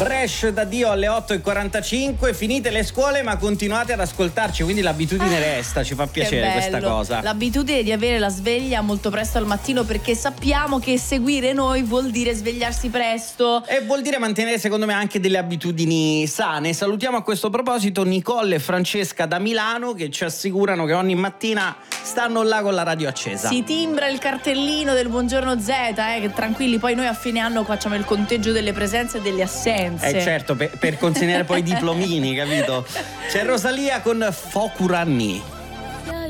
Bresh da Dio alle 8:45, finite le scuole ma continuate ad ascoltarci, quindi l'abitudine resta, ci fa piacere questa cosa. L'abitudine di avere la sveglia molto presto al mattino, perché sappiamo che seguire noi vuol dire svegliarsi presto. E vuol dire mantenere secondo me anche delle abitudini sane. Salutiamo a questo proposito Nicole e Francesca da Milano che ci assicurano che ogni mattina stanno là con la radio accesa. Si timbra il cartellino del Buongiorno Z, che tranquilli, poi noi a fine anno facciamo il conteggio delle presenze e delle assenze. Certo, per consegnare poi i diplomini, capito? C'è Rosalia con Fokuranni.